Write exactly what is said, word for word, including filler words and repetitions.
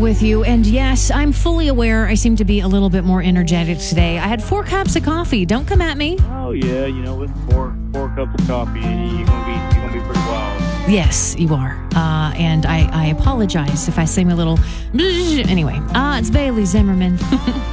with you. And yes, I'm fully aware I seem to be a little bit more energetic today. I had four cups of coffee. Don't come at me. Oh, yeah. You know, with four four cups of coffee, you're going to be you're gonna be pretty wild. Yes, you are. Uh, and I, I apologize if I seem a little... Anyway, uh, it's Bailey Zimmerman.